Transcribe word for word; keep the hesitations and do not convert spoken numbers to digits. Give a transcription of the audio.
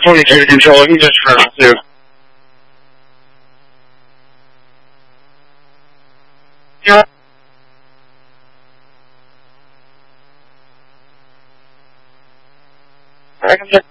twenty-two control. He just heard too. Yeah. I can